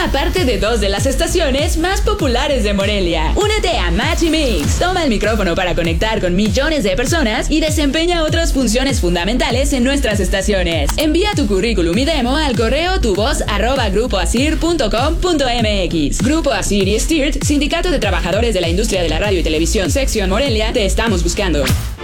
Forma parte de 2 de las estaciones más populares de Morelia. Únete a Match y Mix. Toma el micrófono para conectar con millones de personas y desempeña otras funciones fundamentales en nuestras estaciones. Envía tu currículum y demo al correo tuvoz@grupoasir.com.mx. Grupo Asir y Stirt, Sindicato de Trabajadores de la Industria de la Radio y Televisión, Sección Morelia, te estamos buscando.